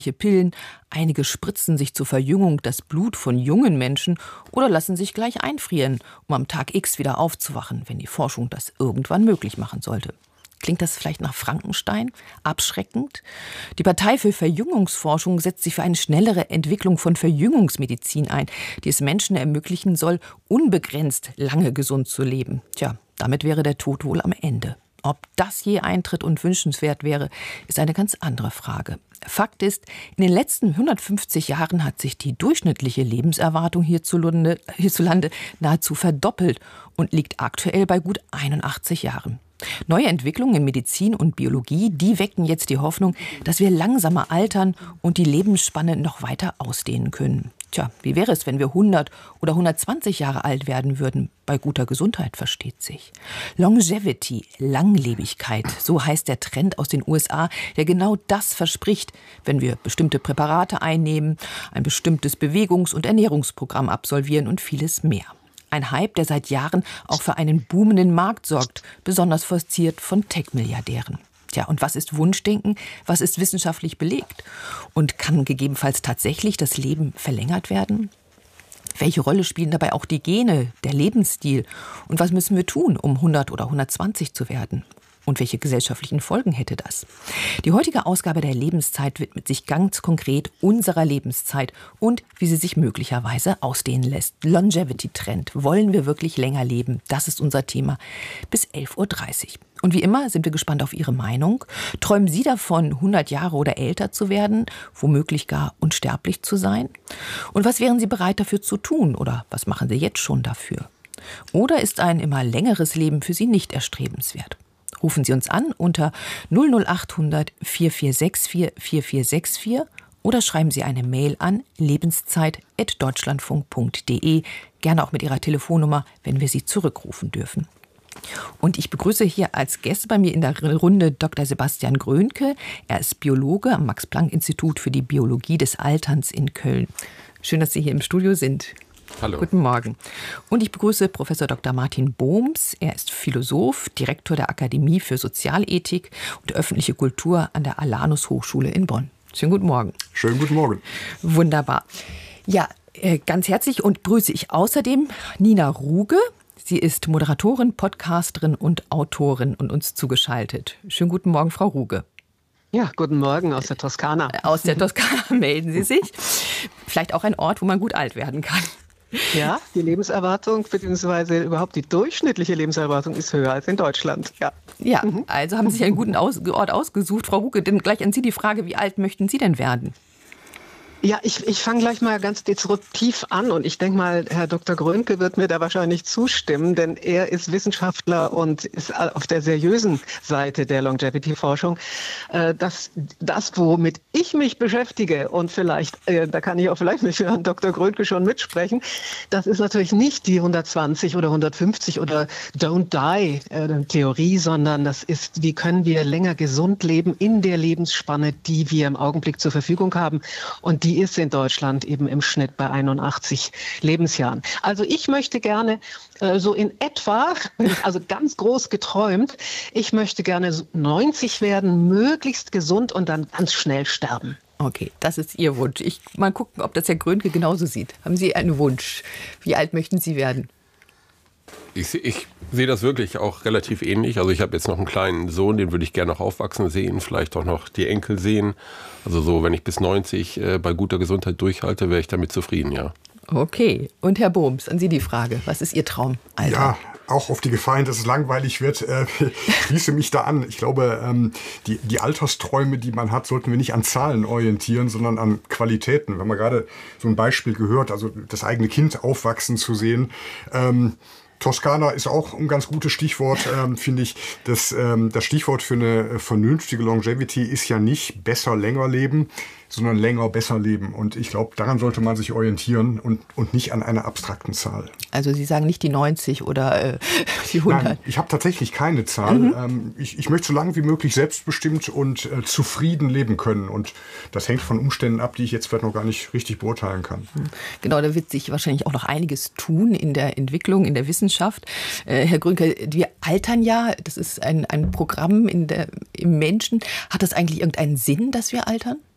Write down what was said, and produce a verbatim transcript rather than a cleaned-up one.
Pillen, einige spritzen sich zur Verjüngung das Blut von jungen Menschen oder lassen sich gleich einfrieren, um am Tag X wieder aufzuwachen, wenn die Forschung das irgendwann möglich machen sollte. Klingt das vielleicht nach Frankenstein? Abschreckend? Die Partei für Verjüngungsforschung setzt sich für eine schnellere Entwicklung von Verjüngungsmedizin ein, die es Menschen ermöglichen soll, unbegrenzt lange gesund zu leben. Tja, damit wäre der Tod wohl am Ende. Ob das je eintritt und wünschenswert wäre, ist eine ganz andere Frage. Fakt ist, in den letzten hundertfünfzig Jahren hat sich die durchschnittliche Lebenserwartung hierzulande, hierzulande nahezu verdoppelt und liegt aktuell bei gut einundachtzig Jahren. Neue Entwicklungen in Medizin und Biologie, die wecken jetzt die Hoffnung, dass wir langsamer altern und die Lebensspanne noch weiter ausdehnen können. Tja, wie wäre es, wenn wir hundert oder hundertzwanzig Jahre alt werden würden? Bei guter Gesundheit, versteht sich. Longevity, Langlebigkeit, so heißt der Trend aus den U S A, der genau das verspricht, wenn wir bestimmte Präparate einnehmen, ein bestimmtes Bewegungs- und Ernährungsprogramm absolvieren und vieles mehr. Ein Hype, der seit Jahren auch für einen boomenden Markt sorgt, besonders forciert von Tech-Milliardären. Tja, und was ist Wunschdenken? Was ist wissenschaftlich belegt? Und kann gegebenenfalls tatsächlich das Leben verlängert werden? Welche Rolle spielen dabei auch die Gene, der Lebensstil? Und was müssen wir tun, um hundert oder hundertzwanzig zu werden? Und welche gesellschaftlichen Folgen hätte das? Die heutige Ausgabe der Lebenszeit widmet sich ganz konkret unserer Lebenszeit und wie sie sich möglicherweise ausdehnen lässt. Longevity-Trend. Wollen wir wirklich länger leben? Das ist unser Thema bis elf Uhr dreißig. Und wie immer sind wir gespannt auf Ihre Meinung. Träumen Sie davon, hundert Jahre oder älter zu werden, womöglich gar unsterblich zu sein? Und was wären Sie bereit dafür zu tun? Oder was machen Sie jetzt schon dafür? Oder ist ein immer längeres Leben für Sie nicht erstrebenswert? Rufen Sie uns an unter null null acht hundert vier vier sechs vier vier vier sechs vier oder schreiben Sie eine Mail an lebenszeit at deutschlandfunk punkt de, gerne auch mit Ihrer Telefonnummer, wenn wir Sie zurückrufen dürfen. Und ich begrüße hier als Gäste bei mir in der Runde Doktor Sebastian Grönke. Er ist Biologe am Max-Planck-Institut für die Biologie des Alterns in Köln. Schön, dass Sie hier im Studio sind. Hallo. Guten Morgen. Und ich begrüße Professor Doktor Martin Bohms. Er ist Philosoph, Direktor der Akademie für Sozialethik und öffentliche Kultur an der Alanus Hochschule in Bonn. Schönen guten Morgen. Schönen guten Morgen. Wunderbar. Ja, ganz herzlich und grüße ich außerdem Nina Ruge. Sie ist Moderatorin, Podcasterin und Autorin und uns zugeschaltet. Schönen guten Morgen, Frau Ruge. Ja, guten Morgen aus der Toskana. Aus der Toskana melden Sie sich. Vielleicht auch ein Ort, wo man gut alt werden kann. Ja, die Lebenserwartung bzw. überhaupt die durchschnittliche Lebenserwartung ist höher als in Deutschland. Ja, ja mhm. Also haben Sie sich einen guten Aus- Ort ausgesucht. Frau Ruge, denn gleich an Sie die Frage, wie alt möchten Sie denn werden? Ja, ich, ich fange gleich mal ganz disruptiv an und ich denke mal, Herr Doktor Grönke wird mir da wahrscheinlich zustimmen, denn er ist Wissenschaftler und ist auf der seriösen Seite der Longevity-Forschung. Äh, das, das, womit ich mich beschäftige und vielleicht, äh, da kann ich auch vielleicht mit Herrn Doktor Grönke schon mitsprechen, das ist natürlich nicht die hundertzwanzig oder hundertfünfzig oder Don't Die äh, Theorie, sondern das ist, wie können wir länger gesund leben in der Lebensspanne, die wir im Augenblick zur Verfügung haben und die Die ist in Deutschland eben im Schnitt bei einundachtzig Lebensjahren. Also ich möchte gerne äh, so in etwa, also ganz groß geträumt, ich möchte gerne neunzig werden, möglichst gesund und dann ganz schnell sterben. Okay, das ist Ihr Wunsch. Ich mal gucken, ob das Herr Grönke genauso sieht. Haben Sie einen Wunsch? Wie alt möchten Sie werden? Ich, ich sehe das wirklich auch relativ ähnlich. Also ich habe jetzt noch einen kleinen Sohn, den würde ich gerne noch aufwachsen sehen, vielleicht auch noch die Enkel sehen. Also so, wenn ich bis neunzig äh, bei guter Gesundheit durchhalte, wäre ich damit zufrieden, ja. Okay. Und Herr Bohms, an Sie die Frage. Was ist Ihr Traum? Alter? Ja, auch auf die Gefahr hin, dass es langweilig wird, äh, schließe mich da an. Ich glaube, ähm, die, die Altersträume, die man hat, sollten wir nicht an Zahlen orientieren, sondern an Qualitäten. Wir haben ja gerade so ein Beispiel gehört, also das eigene Kind aufwachsen zu sehen. Ähm, Toskana ist auch ein ganz gutes Stichwort, ähm, finde ich. Das, ähm, das Stichwort für eine vernünftige Longevity ist ja nicht besser, länger leben, sondern länger, besser leben. Und ich glaube, daran sollte man sich orientieren und, und nicht an einer abstrakten Zahl. Also Sie sagen nicht die neunzig oder äh, die hundert? Nein, ich habe tatsächlich keine Zahl. Mhm. Ähm, ich, ich möchte so lange wie möglich selbstbestimmt und äh, zufrieden leben können. Und das hängt von Umständen ab, die ich jetzt vielleicht noch gar nicht richtig beurteilen kann. Genau, da wird sich wahrscheinlich auch noch einiges tun in der Entwicklung, in der Wissenschaft. Äh, Herr Grönke, wir altern ja, das ist ein, ein Programm in der, im Menschen. Hat das eigentlich irgendeinen Sinn, dass wir altern?